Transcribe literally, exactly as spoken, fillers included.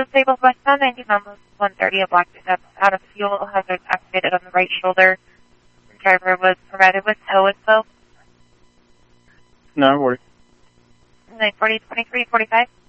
Disabled westbound ninety miles, one thirty, a black pickup out of fuel, hazards activated on the right shoulder. The driver was provided with tow info. No worries. nine forty, twenty-three, forty-five.